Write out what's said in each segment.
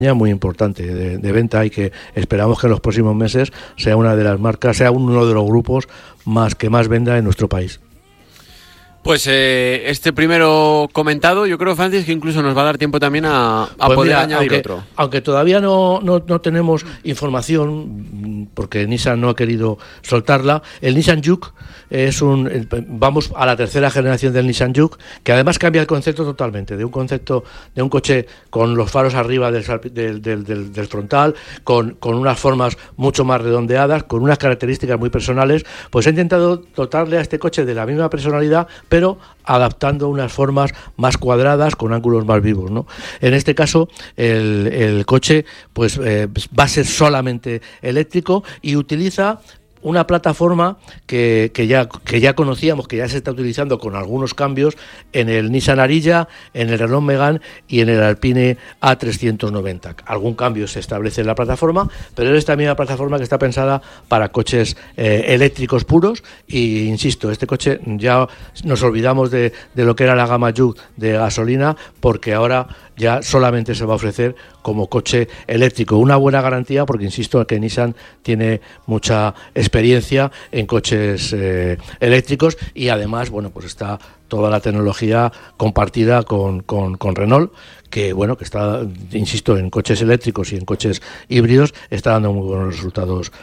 muy importante de venta y que esperamos que en los próximos meses sea una de las marcas, sea uno de los grupos que más venda en nuestro país. Pues este primero comentado, yo creo, Francis, que incluso nos va a dar tiempo también a pues poder añadir otro. Aunque todavía no tenemos información, porque Nissan no ha querido soltarla, el Nissan Juke vamos a la tercera generación del Nissan Juke, que además cambia el concepto totalmente, de un coche con los faros arriba del frontal, con unas formas mucho más redondeadas, con unas características muy personales. Pues he intentado dotarle a este coche de la misma personalidad, pero adaptando unas formas más cuadradas con ángulos más vivos, ¿no? En este caso el coche pues va a ser solamente eléctrico y utiliza una plataforma que ya conocíamos, que ya se está utilizando con algunos cambios en el Nissan Ariya, en el Renault Megane y en el Alpine A390. Algún cambio se establece en la plataforma, pero es esta misma plataforma que está pensada para coches eléctricos puros. Y insisto, este coche ya nos olvidamos de lo que era la gama Juke de gasolina, porque ahora ya solamente se va a ofrecer como coche eléctrico. Una buena garantía, porque insisto que Nissan tiene mucha experiencia en coches eléctricos, y además, bueno, pues está toda la tecnología compartida con Renault, que bueno, que está, insisto, en coches eléctricos y en coches híbridos está dando muy buenos resultados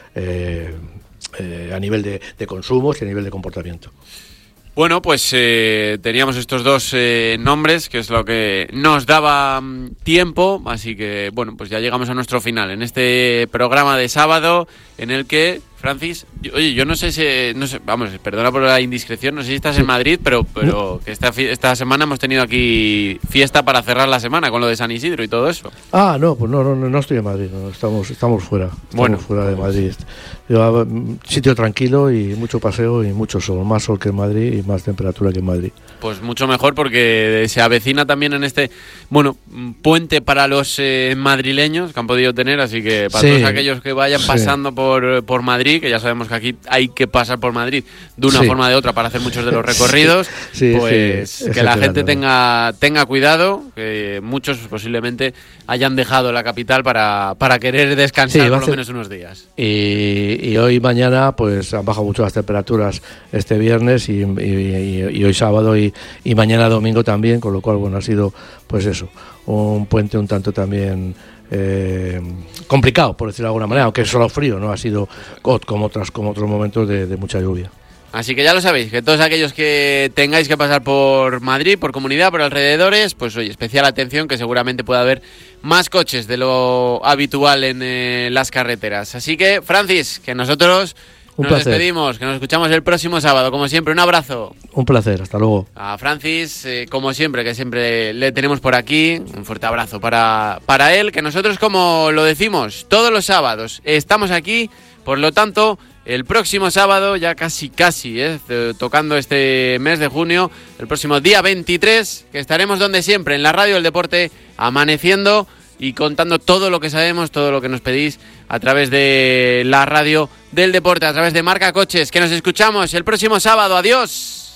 a nivel de consumos y a nivel de comportamiento. Bueno, pues teníamos estos dos nombres, que es lo que nos daba tiempo, así que bueno, pues ya llegamos a nuestro final en este programa de sábado, en el que, Francis, oye, yo no sé, vamos, perdona por la indiscreción, no sé si estás en Madrid, pero que esta semana hemos tenido aquí fiesta para cerrar la semana con lo de San Isidro y todo eso. Ah, no, pues no estoy en Madrid, no, estamos fuera, fuera de Madrid. Sitio tranquilo y mucho paseo y mucho sol, más sol que en Madrid y más temperatura que en Madrid. Pues mucho mejor, porque se avecina también en este, bueno, puente para los madrileños que han podido tener, así que para todos aquellos que vayan pasando por Madrid, que ya sabemos que aquí hay que pasar por Madrid de una forma o de otra para hacer muchos de los recorridos, pues que la gente tenga cuidado, que muchos posiblemente hayan dejado la capital para querer descansar por lo menos unos días. Y hoy y mañana pues han bajado mucho las temperaturas este viernes y hoy sábado y mañana domingo también, con lo cual bueno, ha sido pues eso, un puente un tanto también complicado, por decirlo de alguna manera, aunque es solo frío, no ha sido como otros momentos de mucha lluvia. Así que ya lo sabéis, que todos aquellos que tengáis que pasar por Madrid, por comunidad, por alrededores, pues oye, especial atención, que seguramente puede haber más coches de lo habitual en las carreteras. Así que, Francis, que nosotros nos despedimos, que nos escuchamos el próximo sábado, como siempre. Un abrazo. Un placer, hasta luego. A Francis, como siempre, que siempre le tenemos por aquí, un fuerte abrazo para él, que nosotros, como lo decimos, todos los sábados estamos aquí, por lo tanto, el próximo sábado, ya casi, tocando este mes de junio, el próximo día 23, que estaremos donde siempre, en la Radio del Deporte, amaneciendo y contando todo lo que sabemos, todo lo que nos pedís a través de la Radio del Deporte, a través de Marca Coches, que nos escuchamos el próximo sábado. ¡Adiós!